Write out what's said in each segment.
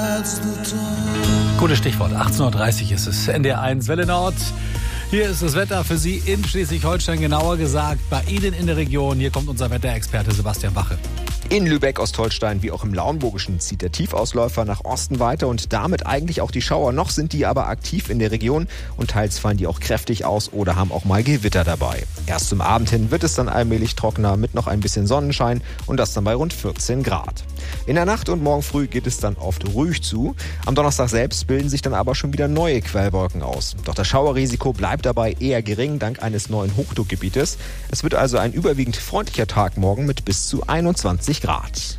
Gutes Stichwort, 18.30 Uhr ist es, NDR1 Welle Nord. Hier ist das Wetter für Sie in Schleswig-Holstein, genauer gesagt bei Ihnen in der Region. Hier kommt unser Wetterexperte Sebastian Wache. In Lübeck, Ostholstein wie auch im Lauenburgischen zieht der Tiefausläufer nach Osten weiter und damit eigentlich auch die Schauer. Noch sind die aber aktiv in der Region und teils fallen die auch kräftig aus oder haben auch mal Gewitter dabei. Erst zum Abend hin wird es dann allmählich trockener mit noch ein bisschen Sonnenschein und das dann bei rund 14 Grad. In der Nacht und morgen früh geht es dann oft ruhig zu. Am Donnerstag selbst bilden sich dann aber schon wieder neue Quellwolken aus. Doch das Schauerrisiko bleibt dabei eher gering dank eines neuen Hochdruckgebietes. Es wird also ein überwiegend freundlicher Tag morgen mit bis zu 21 Grad.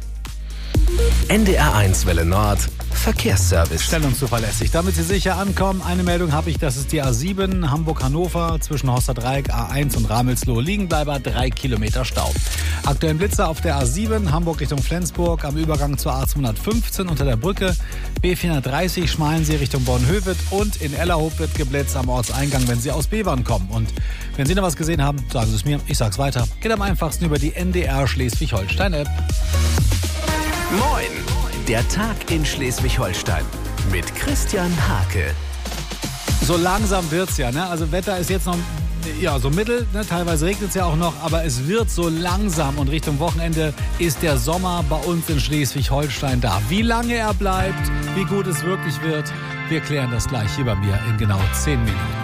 NDR1 Welle Nord Verkehrsservice. Stellungszuverlässig. Damit Sie sicher ankommen, eine Meldung habe ich, das ist die A7 Hamburg-Hannover zwischen Horsterdreieck, A1 und Ramelsloh. Liegenbleiber 3 Kilometer Stau. Aktuellen Blitzer auf der A7 Hamburg Richtung Flensburg am Übergang zur A215 unter der Brücke. B430 Schmalensee Richtung Bornhöved und in Ellerhof wird geblitzt am Ortseingang, wenn Sie aus Bevern kommen. Und wenn Sie noch was gesehen haben, sagen Sie es mir, ich sag's weiter. Geht am einfachsten über die NDR Schleswig-Holstein-App. Moin, der Tag in Schleswig-Holstein mit Christian Hake. So langsam wird's ja, ne? Also Wetter ist jetzt noch so mittel, ne? Teilweise regnet es ja auch noch, aber es wird so langsam und Richtung Wochenende ist der Sommer bei uns in Schleswig-Holstein da. Wie lange er bleibt, wie gut es wirklich wird, wir klären das gleich hier bei mir in genau 10 Minuten.